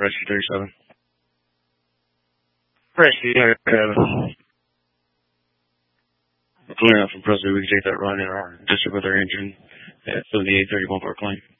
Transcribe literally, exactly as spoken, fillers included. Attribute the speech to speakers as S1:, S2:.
S1: Rescue thirty-seven. Rescue, yeah, uh, clearing out from Presley, we can take that run in our district with our engine at seventy-eight thirty-one Park Lane.